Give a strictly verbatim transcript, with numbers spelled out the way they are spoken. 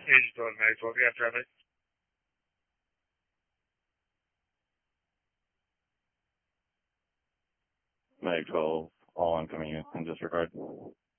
Agent twelve, Mag twelve, yeah, traffic. Mag twelve, all oncoming units in disregard.